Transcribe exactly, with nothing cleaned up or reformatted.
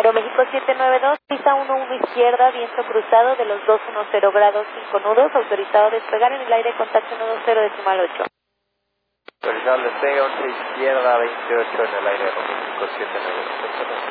Aeroméxico siete nueve dos, pista uno uno izquierda, viento cruzado de los dos uno cero grados cinco nudos, autorizado a despegar en el aire, contacto uno dos cero decimal ocho. Autorizado al despegue, once izquierda, veintiocho en el aire, Aeroméxico siete nueve dos.